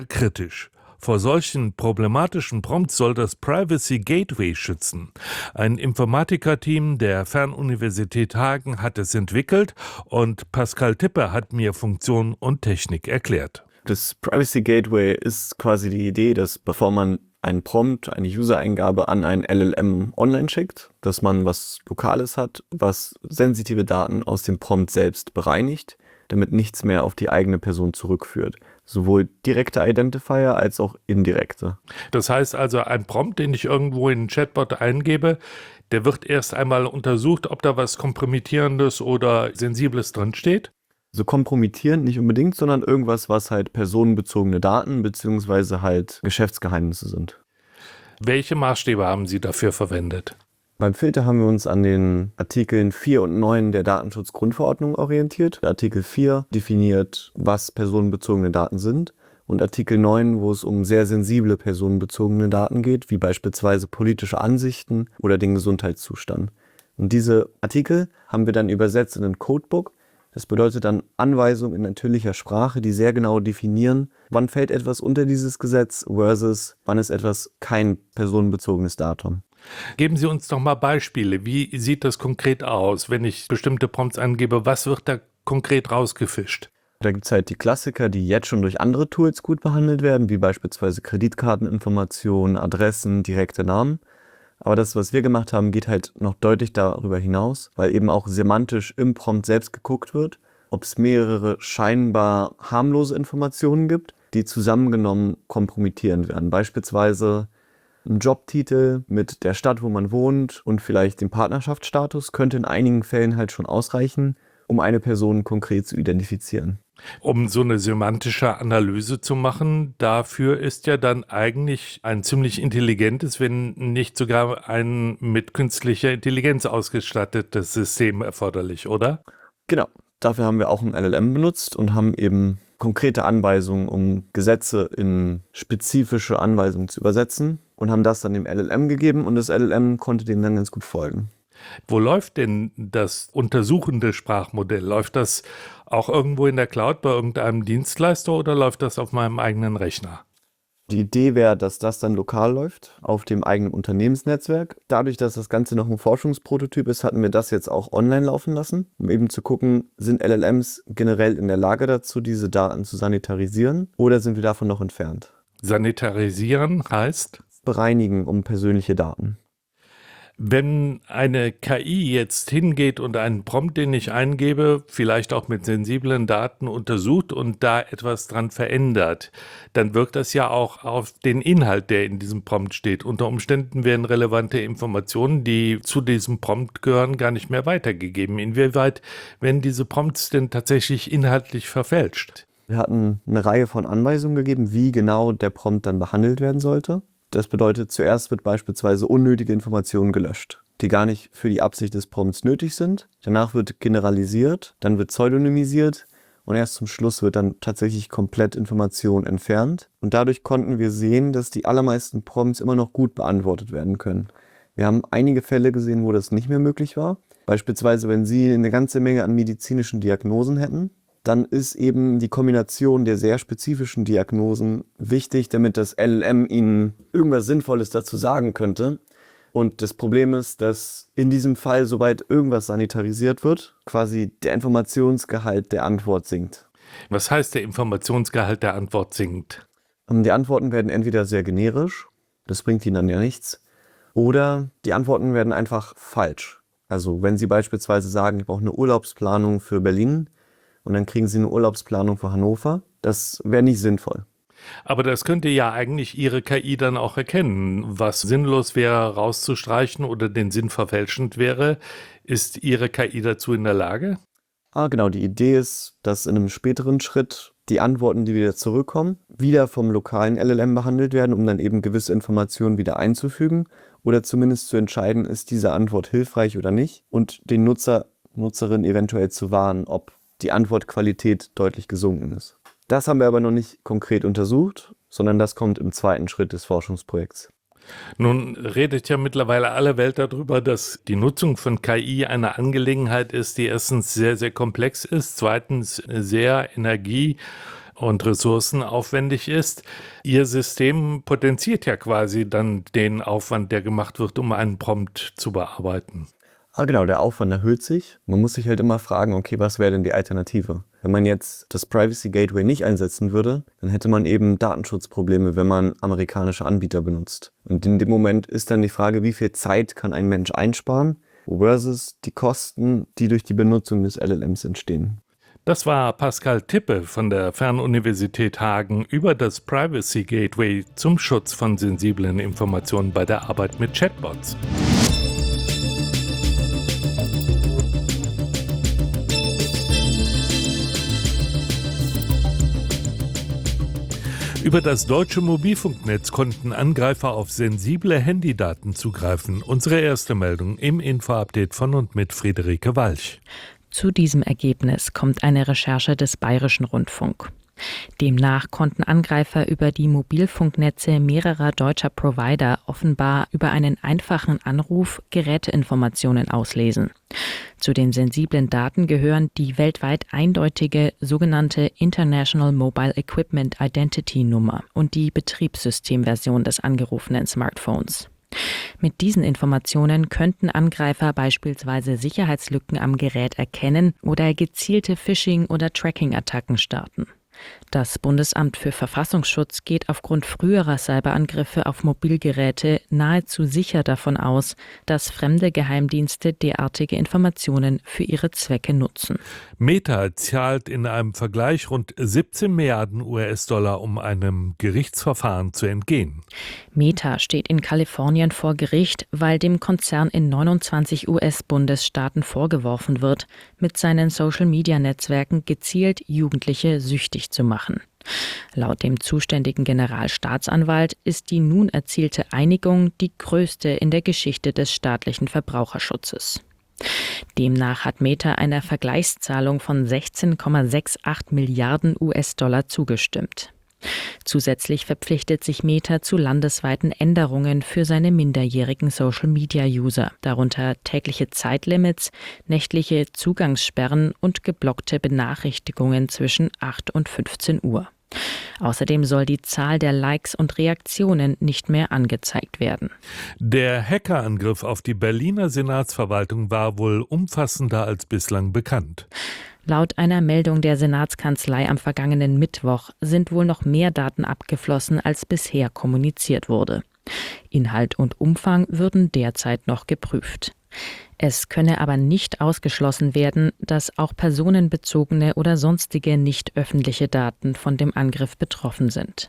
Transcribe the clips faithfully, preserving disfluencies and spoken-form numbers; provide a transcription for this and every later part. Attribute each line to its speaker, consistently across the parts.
Speaker 1: kritisch. Vor solchen problematischen Prompts soll das Privacy Gateway schützen. Ein Informatikerteam der Fernuniversität Hagen hat es entwickelt und Pascal Tippe hat mir Funktion und Technik erklärt.
Speaker 2: Das Privacy Gateway ist quasi die Idee, dass bevor man einen Prompt, eine User-Eingabe an ein L L M online schickt, dass man was Lokales hat, was sensitive Daten aus dem Prompt selbst bereinigt, damit nichts mehr auf die eigene Person zurückführt. Sowohl direkte Identifier als auch indirekte.
Speaker 1: Das heißt also, ein Prompt, den ich irgendwo in einen Chatbot eingebe, der wird erst einmal untersucht, ob da was Kompromittierendes oder Sensibles drin steht?
Speaker 2: So kompromittierend nicht unbedingt, sondern irgendwas, was halt personenbezogene Daten bzw. halt Geschäftsgeheimnisse sind.
Speaker 1: Welche Maßstäbe haben Sie dafür verwendet?
Speaker 2: Beim Filter haben wir uns an den Artikeln vier und neun der Datenschutzgrundverordnung orientiert. Artikel vier definiert, was personenbezogene Daten sind, und Artikel neun, wo es um sehr sensible personenbezogene Daten geht, wie beispielsweise politische Ansichten oder den Gesundheitszustand. Und diese Artikel haben wir dann übersetzt in ein Codebook. Das bedeutet dann Anweisungen in natürlicher Sprache, die sehr genau definieren, wann fällt etwas unter dieses Gesetz versus wann ist etwas kein personenbezogenes Datum.
Speaker 1: Geben Sie uns doch mal Beispiele. Wie sieht das konkret aus, wenn ich bestimmte Prompts angebe? Was wird da konkret rausgefischt?
Speaker 2: Da gibt es halt die Klassiker, die jetzt schon durch andere Tools gut behandelt werden, wie beispielsweise Kreditkarteninformationen, Adressen, direkte Namen. Aber das, was wir gemacht haben, geht halt noch deutlich darüber hinaus, weil eben auch semantisch im Prompt selbst geguckt wird, ob es mehrere scheinbar harmlose Informationen gibt, die zusammengenommen kompromittierend werden. Beispielsweise ein Jobtitel mit der Stadt, wo man wohnt und vielleicht dem Partnerschaftsstatus könnte in einigen Fällen halt schon ausreichen, um eine Person konkret zu identifizieren.
Speaker 1: Um so eine semantische Analyse zu machen, dafür ist ja dann eigentlich ein ziemlich intelligentes, wenn nicht sogar ein mit künstlicher Intelligenz ausgestattetes System erforderlich, oder?
Speaker 2: Genau, dafür haben wir auch ein L L M benutzt und haben eben konkrete Anweisungen, um Gesetze in spezifische Anweisungen zu übersetzen, und haben das dann dem L L M gegeben und das L L M konnte dem dann ganz gut folgen.
Speaker 1: Wo läuft denn das untersuchende Sprachmodell? Läuft das auch irgendwo in der Cloud bei irgendeinem Dienstleister oder läuft das auf meinem eigenen Rechner?
Speaker 2: Die Idee wäre, dass das dann lokal läuft, auf dem eigenen Unternehmensnetzwerk. Dadurch, dass das Ganze noch ein Forschungsprototyp ist, hatten wir das jetzt auch online laufen lassen, um eben zu gucken, sind L L Ms generell in der Lage dazu, diese Daten zu sanitarisieren, oder sind wir davon noch entfernt?
Speaker 1: Sanitarisieren heißt?
Speaker 2: Bereinigen um persönliche Daten.
Speaker 1: Wenn eine K I jetzt hingeht und einen Prompt, den ich eingebe, vielleicht auch mit sensiblen Daten untersucht und da etwas dran verändert, dann wirkt das ja auch auf den Inhalt, der in diesem Prompt steht. Unter Umständen werden relevante Informationen, die zu diesem Prompt gehören, gar nicht mehr weitergegeben. Inwieweit werden diese Prompts denn tatsächlich inhaltlich verfälscht?
Speaker 2: Wir hatten eine Reihe von Anweisungen gegeben, wie genau der Prompt dann behandelt werden sollte. Das bedeutet, zuerst wird beispielsweise unnötige Informationen gelöscht, die gar nicht für die Absicht des Prompts nötig sind. Danach wird generalisiert, dann wird pseudonymisiert und erst zum Schluss wird dann tatsächlich komplett Information entfernt. Und dadurch konnten wir sehen, dass die allermeisten Prompts immer noch gut beantwortet werden können. Wir haben einige Fälle gesehen, wo das nicht mehr möglich war. Beispielsweise, wenn Sie eine ganze Menge an medizinischen Diagnosen hätten, dann ist eben die Kombination der sehr spezifischen Diagnosen wichtig, damit das L L M Ihnen irgendwas Sinnvolles dazu sagen könnte. Und das Problem ist, dass in diesem Fall, sobald irgendwas sanitarisiert wird, quasi der Informationsgehalt der Antwort sinkt.
Speaker 1: Was heißt, der Informationsgehalt der Antwort sinkt?
Speaker 2: Die Antworten werden entweder sehr generisch, das bringt Ihnen dann ja nichts, oder die Antworten werden einfach falsch. Also wenn Sie beispielsweise sagen, ich brauche eine Urlaubsplanung für Berlin, und dann kriegen Sie eine Urlaubsplanung für Hannover. Das wäre nicht sinnvoll.
Speaker 1: Aber das könnte ja eigentlich Ihre K I dann auch erkennen. Was sinnlos wäre, rauszustreichen oder den Sinn verfälschend wäre, ist Ihre K I dazu in der Lage?
Speaker 2: Ah, genau. Die Idee ist, dass in einem späteren Schritt die Antworten, die wieder zurückkommen, wieder vom lokalen L L M behandelt werden, um dann eben gewisse Informationen wieder einzufügen oder zumindest zu entscheiden, ist diese Antwort hilfreich oder nicht, und den Nutzer, Nutzerin eventuell zu warnen, ob die Antwortqualität deutlich gesunken ist. Das haben wir aber noch nicht konkret untersucht, sondern das kommt im zweiten Schritt des Forschungsprojekts.
Speaker 1: Nun redet ja mittlerweile alle Welt darüber, dass die Nutzung von K I eine Angelegenheit ist, die erstens sehr, sehr komplex ist, zweitens sehr energie- und ressourcenaufwendig ist. Ihr System potenziert ja quasi dann den Aufwand, der gemacht wird, um einen Prompt zu bearbeiten.
Speaker 2: Ah, genau, der Aufwand erhöht sich. Man muss sich halt immer fragen, okay, was wäre denn die Alternative? Wenn man jetzt das Privacy Gateway nicht einsetzen würde, dann hätte man eben Datenschutzprobleme, wenn man amerikanische Anbieter benutzt. Und in dem Moment ist dann die Frage, wie viel Zeit kann ein Mensch einsparen versus die Kosten, die durch die Benutzung des L L Ms entstehen.
Speaker 1: Das war Pascal Tippe von der Fernuniversität Hagen über das Privacy Gateway zum Schutz von sensiblen Informationen bei der Arbeit mit Chatbots. Über das deutsche Mobilfunknetz konnten Angreifer auf sensible Handydaten zugreifen. Unsere erste Meldung im Info-Update von und mit Friederike Walch.
Speaker 3: Zu diesem Ergebnis kommt eine Recherche des Bayerischen Rundfunk. Demnach konnten Angreifer über die Mobilfunknetze mehrerer deutscher Provider offenbar über einen einfachen Anruf Geräteinformationen auslesen. Zu den sensiblen Daten gehören die weltweit eindeutige sogenannte International Mobile Equipment Identity Nummer und die Betriebssystemversion des angerufenen Smartphones. Mit diesen Informationen könnten Angreifer beispielsweise Sicherheitslücken am Gerät erkennen oder gezielte Phishing- oder Tracking-Attacken starten. Das Bundesamt für Verfassungsschutz geht aufgrund früherer Cyberangriffe auf Mobilgeräte nahezu sicher davon aus, dass fremde Geheimdienste derartige Informationen für ihre Zwecke nutzen.
Speaker 1: Meta zahlt in einem Vergleich rund siebzehn Milliarden U S-Dollar, um einem Gerichtsverfahren zu entgehen.
Speaker 3: Meta steht in Kalifornien vor Gericht, weil dem Konzern in neunundzwanzig U S-Bundesstaaten vorgeworfen wird, mit seinen Social-Media-Netzwerken gezielt Jugendliche süchtig zu machen. Laut dem zuständigen Generalstaatsanwalt ist die nun erzielte Einigung die größte in der Geschichte des staatlichen Verbraucherschutzes. Demnach hat Meta einer Vergleichszahlung von sechzehn Komma achtundsiebzig Milliarden U S-Dollar zugestimmt. Zusätzlich verpflichtet sich Meta zu landesweiten Änderungen für seine minderjährigen Social-Media-User, darunter tägliche Zeitlimits, nächtliche Zugangssperren und geblockte Benachrichtigungen zwischen acht und fünfzehn Uhr. Außerdem soll die Zahl der Likes und Reaktionen nicht mehr angezeigt werden.
Speaker 1: Der Hackerangriff auf die Berliner Senatsverwaltung war wohl umfassender als bislang bekannt.
Speaker 3: Laut einer Meldung der Senatskanzlei am vergangenen Mittwoch sind wohl noch mehr Daten abgeflossen, als bisher kommuniziert wurde. Inhalt und Umfang würden derzeit noch geprüft. Es könne aber nicht ausgeschlossen werden, dass auch personenbezogene oder sonstige nicht öffentliche Daten von dem Angriff betroffen sind.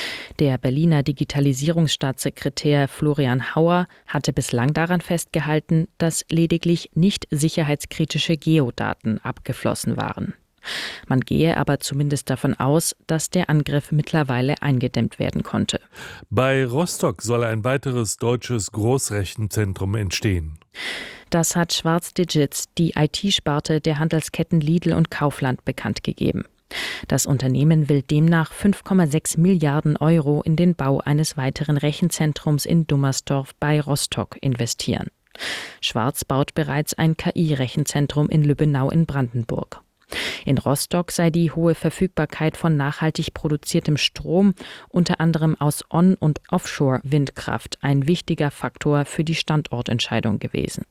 Speaker 3: Der Berliner Digitalisierungsstaatssekretär Florian Hauer hatte bislang daran festgehalten, dass lediglich nicht sicherheitskritische Geodaten abgeflossen waren. Man gehe aber zumindest davon aus, dass der Angriff mittlerweile eingedämmt werden konnte.
Speaker 1: Bei Rostock soll ein weiteres deutsches Großrechenzentrum entstehen.
Speaker 3: Das hat Schwarz Digits, die I T-Sparte der Handelsketten Lidl und Kaufland, bekannt gegeben. Das Unternehmen will demnach fünf Komma sechs Milliarden Euro in den Bau eines weiteren Rechenzentrums in Dummersdorf bei Rostock investieren. Schwarz baut bereits ein K I-Rechenzentrum in Lübbenau in Brandenburg. In Rostock sei die hohe Verfügbarkeit von nachhaltig produziertem Strom, unter anderem aus On- und Offshore-Windkraft, ein wichtiger Faktor für die Standortentscheidung gewesen.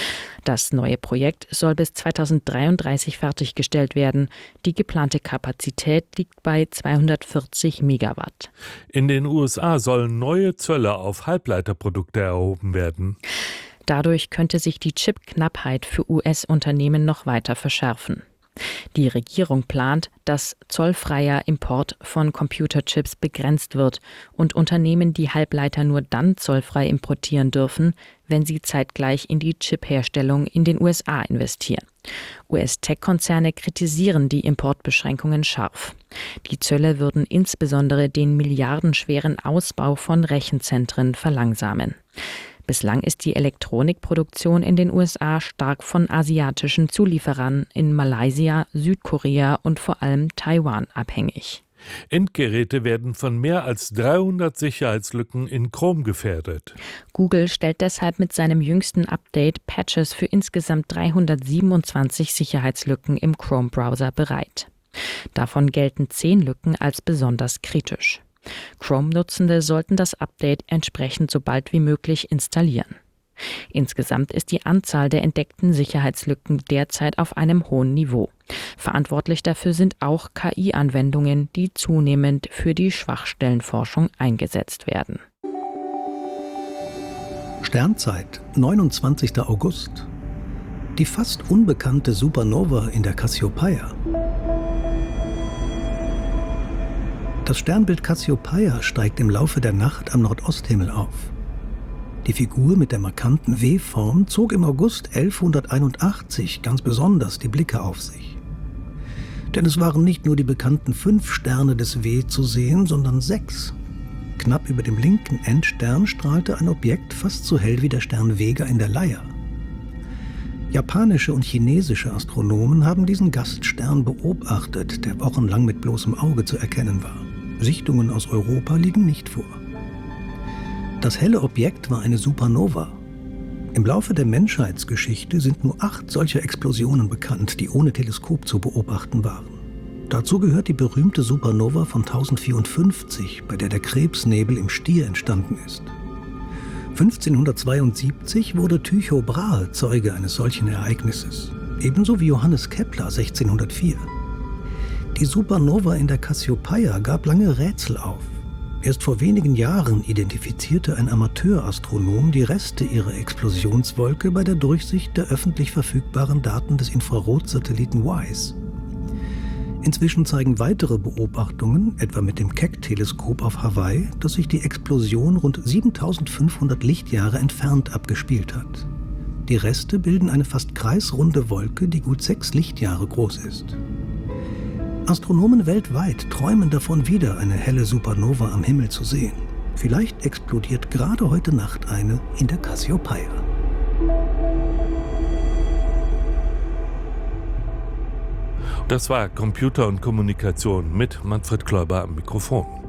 Speaker 3: Das neue Projekt soll bis zweitausenddreiunddreißig fertiggestellt werden. Die geplante Kapazität liegt bei zweihundertvierzig Megawatt.
Speaker 1: In den U S A sollen neue Zölle auf Halbleiterprodukte erhoben werden.
Speaker 3: Dadurch könnte sich die Chipknappheit für U S-Unternehmen noch weiter verschärfen. Die Regierung plant, dass zollfreier Import von Computerchips begrenzt wird und Unternehmen die Halbleiter nur dann zollfrei importieren dürfen, wenn sie zeitgleich in die Chipherstellung in den U S A investieren. U S-Tech-Konzerne kritisieren die Importbeschränkungen scharf. Die Zölle würden insbesondere den milliardenschweren Ausbau von Rechenzentren verlangsamen. Bislang ist die Elektronikproduktion in den U S A stark von asiatischen Zulieferern in Malaysia, Südkorea und vor allem Taiwan abhängig.
Speaker 1: Endgeräte werden von mehr als dreihundert Sicherheitslücken in Chrome gefährdet.
Speaker 3: Google stellt deshalb mit seinem jüngsten Update Patches für insgesamt dreihundertsiebenundzwanzig Sicherheitslücken im Chrome-Browser bereit. Davon gelten zehn Lücken als besonders kritisch. Chrome-Nutzende sollten das Update entsprechend so bald wie möglich installieren. Insgesamt ist die Anzahl der entdeckten Sicherheitslücken derzeit auf einem hohen Niveau. Verantwortlich dafür sind auch K I-Anwendungen, die zunehmend für die Schwachstellenforschung eingesetzt werden.
Speaker 4: Sternzeit, neunundzwanzigster August. Die fast unbekannte Supernova in der Cassiopeia. Das Sternbild Cassiopeia steigt im Laufe der Nacht am Nordosthimmel auf. Die Figur mit der markanten W-Form zog im August elfhunderteinundachtzig ganz besonders die Blicke auf sich. Denn es waren nicht nur die bekannten fünf Sterne des W zu sehen, sondern sechs. Knapp über dem linken Endstern strahlte ein Objekt fast so hell wie der Stern Vega in der Leier. Japanische und chinesische Astronomen haben diesen Gaststern beobachtet, der wochenlang mit bloßem Auge zu erkennen war. Sichtungen aus Europa liegen nicht vor. Das helle Objekt war eine Supernova. Im Laufe der Menschheitsgeschichte sind nur acht solcher Explosionen bekannt, die ohne Teleskop zu beobachten waren. Dazu gehört die berühmte Supernova von tausendvierundfünfzig, bei der der Krebsnebel im Stier entstanden ist. fünfzehnhundertzweiundsiebzig wurde Tycho Brahe Zeuge eines solchen Ereignisses, ebenso wie Johannes Kepler sechzehnhundertvier. Die Supernova in der Cassiopeia gab lange Rätsel auf. Erst vor wenigen Jahren identifizierte ein Amateurastronom die Reste ihrer Explosionswolke bei der Durchsicht der öffentlich verfügbaren Daten des Infrarotsatelliten WISE. Inzwischen zeigen weitere Beobachtungen, etwa mit dem Keck-Teleskop auf Hawaii, dass sich die Explosion rund siebentausendfünfhundert Lichtjahre entfernt abgespielt hat. Die Reste bilden eine fast kreisrunde Wolke, die gut sechs Lichtjahre groß ist. Astronomen weltweit träumen davon, wieder eine helle Supernova am Himmel zu sehen. Vielleicht explodiert gerade heute Nacht eine in der Cassiopeia.
Speaker 1: Das war Computer und Kommunikation mit Manfred Kläuber am Mikrofon.